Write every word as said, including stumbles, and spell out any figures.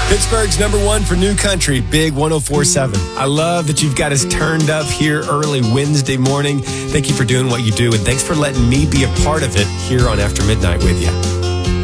Pittsburgh's number one for new country, Big one oh four point seven. I love that you've got us turned up here early Wednesday morning. Thank you for doing what you do, and thanks for letting me be a part of it here on After Midnight with you.